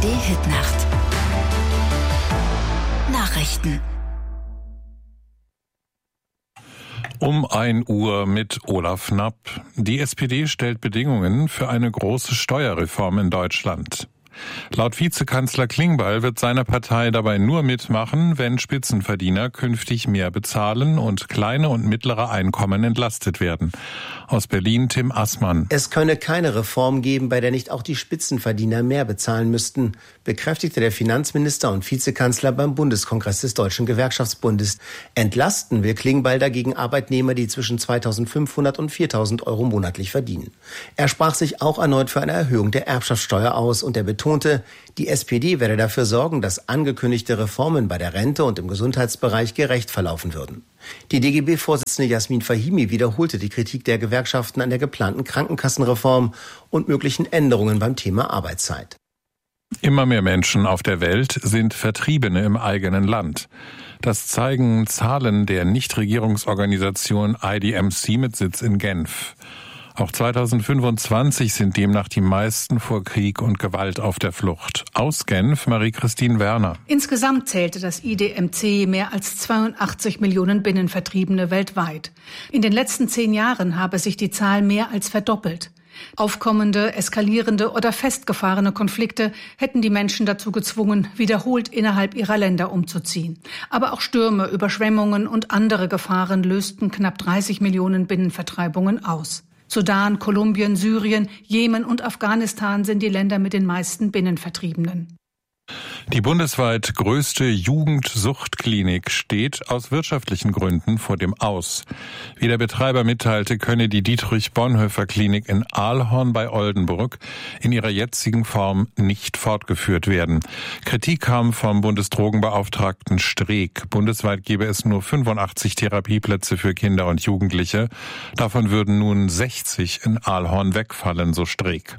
ARD-Hitnacht. Nachrichten. Um 1 Uhr mit Olaf Knapp. Die SPD stellt Bedingungen für eine große Steuerreform in Deutschland. Laut Vizekanzler Klingbeil wird seine Partei dabei nur mitmachen, wenn Spitzenverdiener künftig mehr bezahlen und kleine und mittlere Einkommen entlastet werden. Aus Berlin Tim Assmann. Es könne keine Reform geben, bei der nicht auch die Spitzenverdiener mehr bezahlen müssten, bekräftigte der Finanzminister und Vizekanzler beim Bundeskongress des Deutschen Gewerkschaftsbundes. Entlasten will Klingbeil dagegen Arbeitnehmer, die zwischen 2.500 und 4.000 Euro monatlich verdienen. Er sprach sich auch erneut für eine Erhöhung der Erbschaftssteuer aus und er betonte, die SPD werde dafür sorgen, dass angekündigte Reformen bei der Rente und im Gesundheitsbereich gerecht verlaufen würden. Die DGB-Vorsitzende Jasmin Fahimi wiederholte die Kritik der Gewerkschaften an der geplanten Krankenkassenreform und möglichen Änderungen beim Thema Arbeitszeit. Immer mehr Menschen auf der Welt sind Vertriebene im eigenen Land. Das zeigen Zahlen der Nichtregierungsorganisation IDMC mit Sitz in Genf. Auch 2025 sind demnach die meisten vor Krieg und Gewalt auf der Flucht. Aus Genf, Marie-Christine Werner. Insgesamt zählte das IDMC mehr als 82 Millionen Binnenvertriebene weltweit. In den letzten 10 Jahren habe sich die Zahl mehr als verdoppelt. Aufkommende, eskalierende oder festgefahrene Konflikte hätten die Menschen dazu gezwungen, wiederholt innerhalb ihrer Länder umzuziehen. Aber auch Stürme, Überschwemmungen und andere Gefahren lösten knapp 30 Millionen Binnenvertreibungen aus. Sudan, Kolumbien, Syrien, Jemen und Afghanistan sind die Länder mit den meisten Binnenvertriebenen. Die bundesweit größte Jugendsuchtklinik steht aus wirtschaftlichen Gründen vor dem Aus. Wie der Betreiber mitteilte, könne die Dietrich-Bonhoeffer-Klinik in Ahlhorn bei Oldenburg in ihrer jetzigen Form nicht fortgeführt werden. Kritik kam vom Bundesdrogenbeauftragten Streeck. Bundesweit gebe es nur 85 Therapieplätze für Kinder und Jugendliche. Davon würden nun 60 in Ahlhorn wegfallen, so Streeck.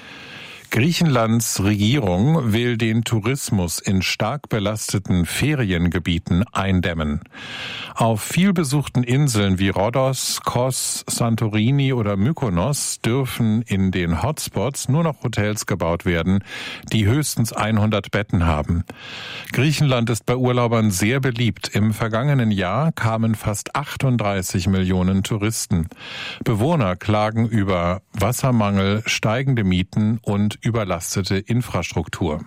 Griechenlands Regierung will den Tourismus in stark belasteten Feriengebieten eindämmen. Auf vielbesuchten Inseln wie Rhodos, Kos, Santorini oder Mykonos dürfen in den Hotspots nur noch Hotels gebaut werden, die höchstens 100 Betten haben. Griechenland ist bei Urlaubern sehr beliebt. Im vergangenen Jahr kamen fast 38 Millionen Touristen. Bewohner klagen über Wassermangel, steigende Mieten und überlastete Infrastruktur.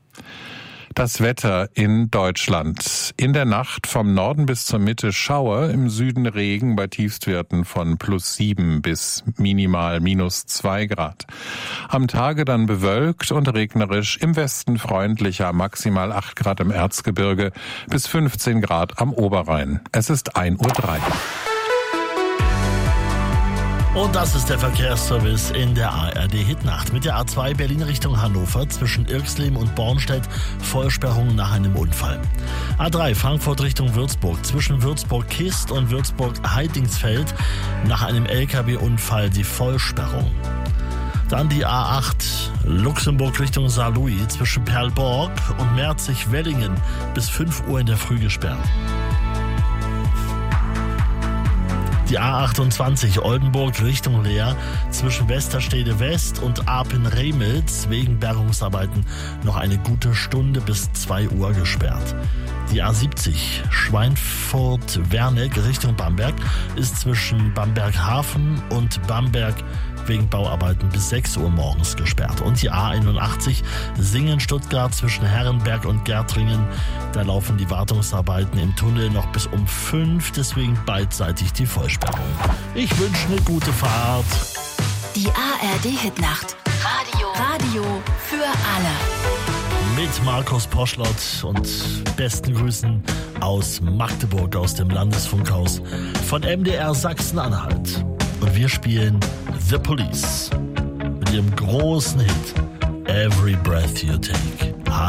Das Wetter in Deutschland. In der Nacht vom Norden bis zur Mitte Schauer, im Süden Regen bei Tiefstwerten von +7 bis minimal -2 Grad. Am Tage dann bewölkt und regnerisch, im Westen freundlicher, maximal 8 Grad im Erzgebirge bis 15 Grad am Oberrhein. Es ist 1:03 Uhr. Und das ist der Verkehrsservice in der ARD-Hitnacht. Mit der A2 Berlin Richtung Hannover zwischen Irxleben und Bornstedt Vollsperrung nach einem Unfall. A3 Frankfurt Richtung Würzburg zwischen Würzburg-Kist und Würzburg-Heidingsfeld nach einem LKW-Unfall die Vollsperrung. Dann die A8 Luxemburg Richtung Saarlouis zwischen Perlborg und Merzig-Wellingen bis 5 Uhr in der Früh gesperrt. Die A28 Oldenburg Richtung Leer zwischen Westerstede West und Apen-Remitz wegen Bergungsarbeiten noch eine gute Stunde bis 2 Uhr gesperrt. Die A70 Schweinfurt-Werneck Richtung Bamberg ist zwischen Bamberg-Hafen und Bamberg wegen Bauarbeiten bis 6 Uhr morgens gesperrt. Und die A81 Singen-Stuttgart zwischen Herrenberg und Gärtringen. Da laufen die Wartungsarbeiten im Tunnel noch bis um 5, deswegen beidseitig die Vollsperrung. Ich wünsche eine gute Fahrt. Die ARD-Hitnacht. Radio für alle. Mit Markus Poschlott und besten Grüßen aus Magdeburg, aus dem Landesfunkhaus von MDR Sachsen-Anhalt. Und wir spielen The Police mit ihrem großen Hit Every Breath You Take.